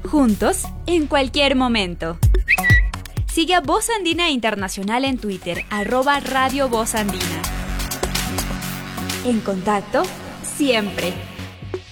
juntos en cualquier momento. Sigue a Voz Andina Internacional en Twitter, @Radio Voz Andina. En contacto, siempre.